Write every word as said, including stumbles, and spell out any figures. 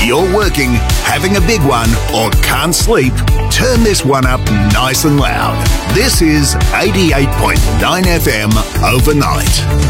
You're working, having a big one, or can't sleep? Turn this one up nice and loud. This is eighty-eight point nine F M Overnight.